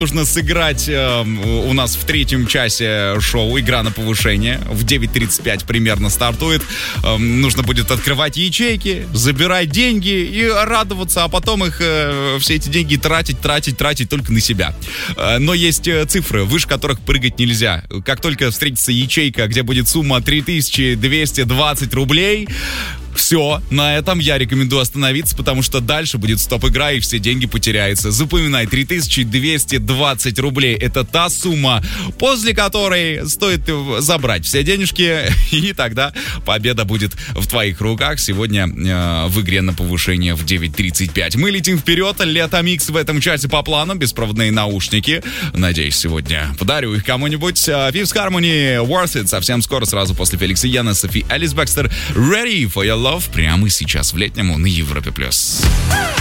Нужно сыграть у нас в третьем часе шоу «Игра на повышение». В 9:35 примерно стартует. Нужно будет открывать ячейки, забирать деньги и радоваться, а потом их все эти деньги тратить только на себя. Но есть цифры, выше которых прыгать нельзя. Как только встретится ячейка, где будет сумма 3220 рублей, все, на этом я рекомендую остановиться, потому что дальше будет стоп-игра и все деньги потеряются. Запоминай, 3220 рублей — это та сумма, после которой стоит забрать все денежки, и тогда победа будет в твоих руках. Сегодня в игре на повышение в 9:35. Мы летим вперед, Лето-микс в этом часе по плану, беспроводные наушники. Надеюсь, сегодня подарю их кому-нибудь. Fifth Harmony, Worth It, совсем скоро, сразу после Феликса Яна, Софи Элис Бекстер, Ready for Your Love, прямо сейчас в летнем на Европе+.